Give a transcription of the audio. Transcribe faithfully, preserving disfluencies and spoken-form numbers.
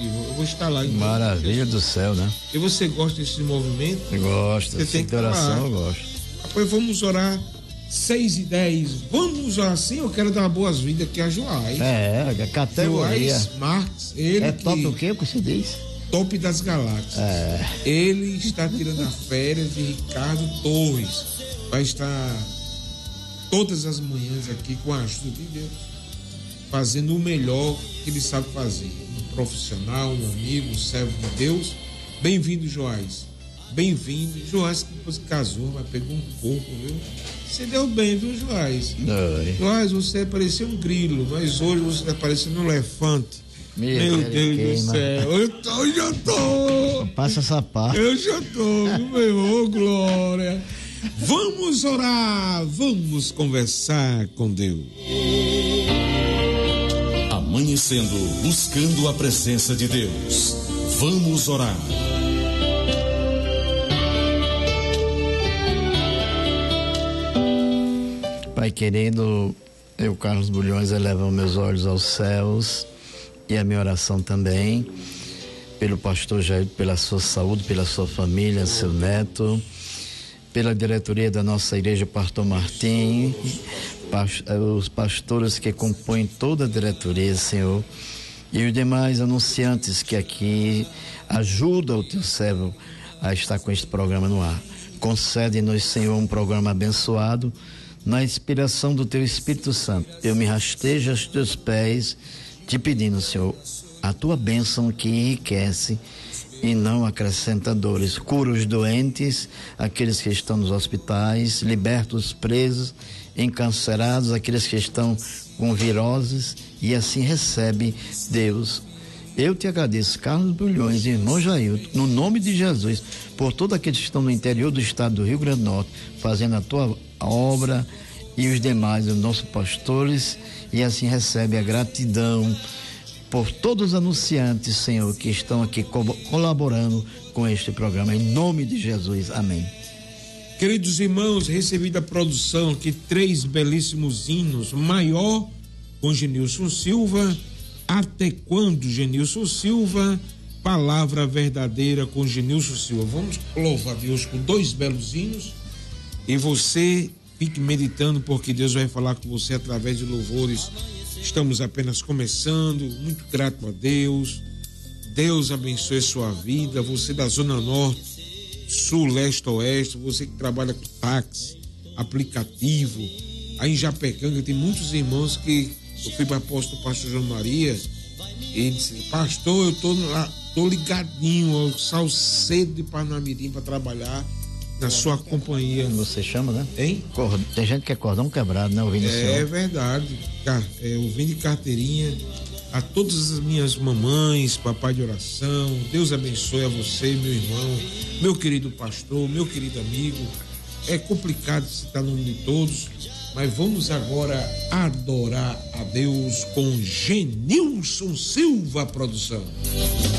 Eu vou estar lá. Maravilha do céu, né? E você gosta desse movimento? Eu gosto. Você tem que oração, eu gosto. Depois vamos orar seis e dez. Vamos orar assim? Eu quero dar boas-vindas aqui a Joás. É, a categoria. Joás Marques. Ele é top o quê? O que você diz? Top das galáxias. É. Ele está tirando a férias de Ricardo Torres. Vai estar todas as manhãs aqui com a ajuda de Deus, fazendo o melhor que ele sabe fazer. Um profissional, um amigo, um servo de Deus. Bem-vindo, Joás. Bem-vindo. Joás que depois casou, mas pegou um pouco, viu? Você deu bem, viu, Joás? Oi. Joás, você parecia um grilo, mas hoje você está parecendo um elefante. Meu, Meu Deus queima. do céu. Eu, tô, eu já tô. Passa essa parte. Eu já tô, meu, oh, glória. Vamos orar, vamos conversar com Deus. Amanhecendo, buscando a presença de Deus. Vamos orar. Pai querido, eu, Carlos Bulhões, elevo meus olhos aos céus e a minha oração também pelo pastor Jair, pela sua saúde, pela sua família, seu neto, pela diretoria da nossa igreja, Pastor Martim, os pastores que compõem toda a diretoria, Senhor, e os demais anunciantes que aqui ajudam o teu servo a estar com este programa no ar. Concede-nos, Senhor, um programa abençoado na inspiração do teu Espírito Santo. Eu me rastejo aos teus pés, te pedindo, Senhor, a tua bênção que enriquece e não acrescenta dores. Cura os doentes, aqueles que estão nos hospitais, liberta os presos, encarcerados, aqueles que estão com viroses, e assim recebe, Deus. Eu te agradeço, Carlos Bulhões e irmão Jair, no nome de Jesus, por todos aqueles que estão no interior do estado do Rio Grande do Norte, fazendo a tua obra, e os demais, os nossos pastores, e assim recebe a gratidão por todos os anunciantes, Senhor, que estão aqui co- colaborando com este programa, em nome de Jesus, amém. Queridos irmãos, recebi da produção aqui três belíssimos hinos. Maior, com Genilson Silva. Até quando, Genilson Silva. Palavra verdadeira, com Genilson Silva. Vamos louvar a Deus com dois belos hinos. E você fique meditando, porque Deus vai falar com você através de louvores. Estamos apenas começando. Muito grato a Deus. Deus abençoe sua vida. Você da Zona Norte, Sul, Leste, Oeste, você que trabalha com táxi, aplicativo, aí em Japecanga tem muitos irmãos que eu fui para a posto do pastor João Maria, e ele disse: pastor, eu tô, lá, tô ligadinho, eu saio cedo de Parnamirim para trabalhar na sua companhia. Você chama, né? Hein? Tem gente que é cordão quebrado, né? Ouvindo É verdade, é, ouvindo de carteirinha. A todas as minhas mamães, papai de oração, Deus abençoe a você, meu irmão, meu querido pastor, meu querido amigo. É complicado citar o nome de todos, mas vamos agora adorar a Deus com Genilson Silva, produção.